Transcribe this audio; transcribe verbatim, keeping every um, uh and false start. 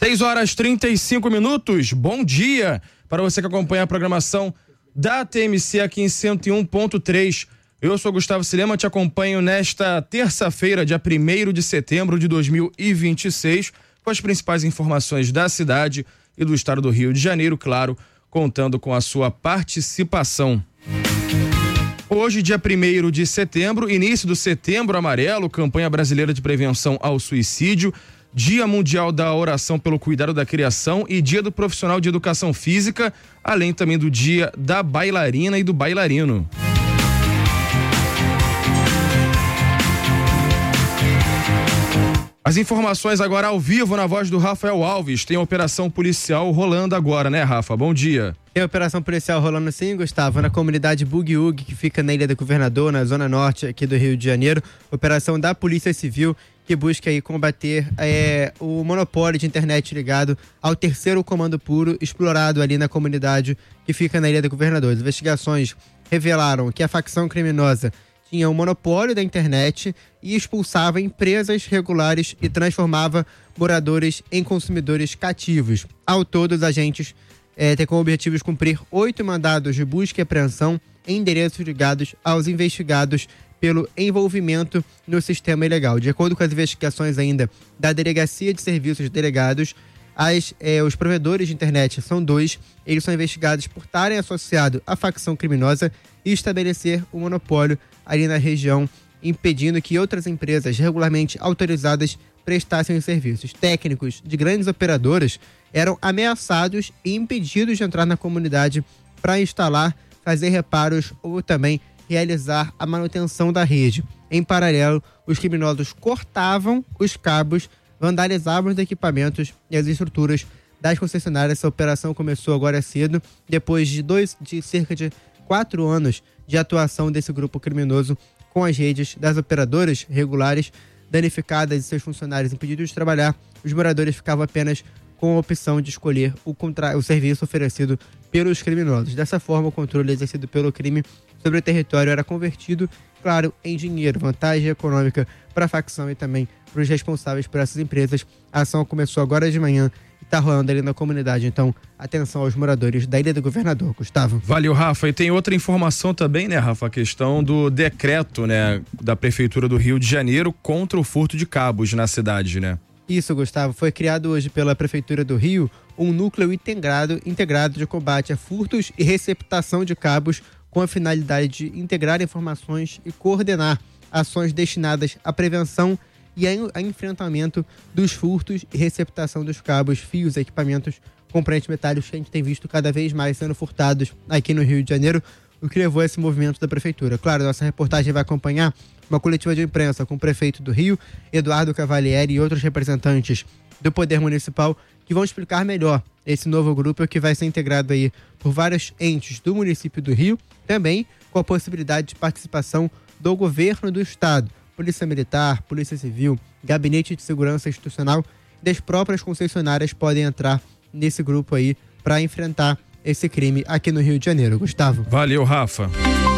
seis horas e trinta e cinco minutos, bom dia para você que acompanha a programação da T M C aqui em cento e um ponto três. Eu sou Gustavo Silema, te acompanho nesta terça-feira, dia primeiro de setembro de dois mil e vinte e seis, com as principais informações da cidade e do estado do Rio de Janeiro, claro, contando com a sua participação. Hoje, dia primeiro de setembro, início do Setembro Amarelo, campanha brasileira de prevenção ao suicídio, Dia Mundial da Oração pelo Cuidado da Criação e Dia do Profissional de Educação Física, além também do Dia da Bailarina e do Bailarino. As informações agora ao vivo na voz do Rafael Alves. Tem a operação policial rolando agora, né, Rafa? Bom dia. Tem a operação policial rolando sim, Gustavo, na comunidade Bugiug, que fica na Ilha do Governador, na zona norte aqui do Rio de Janeiro. Operação da Polícia Civil, que busca aí combater é, o monopólio de internet ligado ao terceiro comando puro explorado ali na comunidade que fica na Ilha do Governador. As investigações revelaram que a facção criminosa tinha o monopólio da internet e expulsava empresas regulares e transformava moradores em consumidores cativos. Ao todo, os agentes eh, têm como objetivo cumprir oito mandados de busca e apreensão em endereços ligados aos investigados pelo envolvimento no sistema ilegal. De acordo com as investigações ainda da Delegacia de Serviços Delegados, as, eh, os provedores de internet são dois. Eles são investigados por estarem associados à facção criminosa e estabelecer o monopólio ali na região, impedindo que outras empresas regularmente autorizadas prestassem os serviços. Técnicos de grandes operadoras eram ameaçados e impedidos de entrar na comunidade para instalar, fazer reparos ou também realizar a manutenção da rede. Em paralelo, os criminosos cortavam os cabos, vandalizavam os equipamentos e as estruturas das concessionárias. Essa operação começou agora cedo, depois de, dois, de cerca de quatro anos de atuação desse grupo criminoso com as redes das operadoras regulares danificadas e seus funcionários impedidos de trabalhar. Os moradores ficavam apenas com a opção de escolher o, contra... o serviço oferecido pelos criminosos. Dessa forma, o controle exercido pelo crime sobre o território era convertido, claro, em dinheiro, vantagem econômica para a facção e também para os responsáveis por essas empresas. A ação começou agora de manhã e está rolando ali na comunidade. Então, atenção aos moradores da Ilha do Governador. Gustavo. Valeu, Rafa. E tem outra informação também, né, Rafa? A questão do decreto, né, da Prefeitura do Rio de Janeiro contra o furto de cabos na cidade, né? Isso, Gustavo. Foi criado hoje pela Prefeitura do Rio um núcleo integrado, integrado de combate a furtos e receptação de cabos, com a finalidade de integrar informações e coordenar ações destinadas à prevenção e a enfrentamento dos furtos e receptação dos cabos, fios e equipamentos componentes metálicos que a gente tem visto cada vez mais sendo furtados aqui no Rio de Janeiro, o que levou a esse movimento da Prefeitura. Claro, nossa reportagem vai acompanhar uma coletiva de imprensa com o prefeito do Rio, Eduardo Cavalieri, e outros representantes do Poder Municipal que vão explicar melhor esse novo grupo que vai ser integrado aí por vários entes do município do Rio, também com a possibilidade de participação do governo do estado, Polícia Militar, Polícia Civil, Gabinete de Segurança Institucional, das próprias concessionárias podem entrar nesse grupo aí para enfrentar esse crime aqui no Rio de Janeiro. Gustavo. Valeu, Rafa.